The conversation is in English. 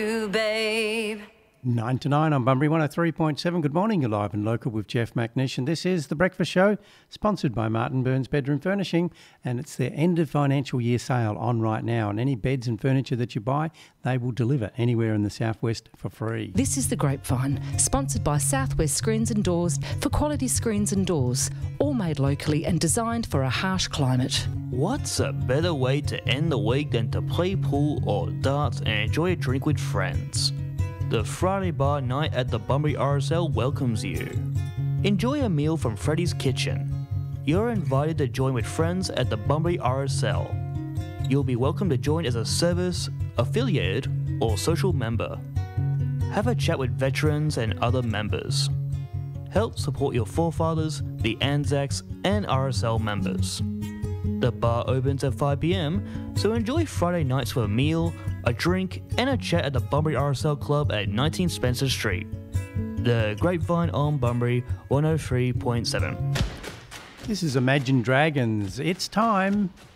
babe. 9 to 9 on Bunbury 103.7. Good morning, you're live and local with Jeff McNish, and this is The Breakfast Show, sponsored by Martin Burns Bedroom Furnishing, and it's their end of financial year sale on right now, and any beds and furniture that you buy, they will deliver anywhere in the southwest for free. This is The Grapevine, sponsored by Southwest Screens and Doors for quality screens and doors, all made locally and designed for a harsh climate. What's a better way to end the week than to play pool or darts and enjoy a drink with friends? The Friday Bar Night at the Bunbury RSL welcomes you. Enjoy a meal from Freddy's Kitchen. You're invited to join with friends at the Bunbury RSL. You'll be welcome to join as a service, affiliated, or social member. Have a chat with veterans and other members. Help support your forefathers, the Anzacs, and RSL members. The bar opens at 5 p.m, so enjoy Friday nights with a meal, a drink, and a chat at the Bunbury RSL Club at 19 Spencer Street. The Grapevine on Bunbury 103.7. This is Imagine Dragons. It's time.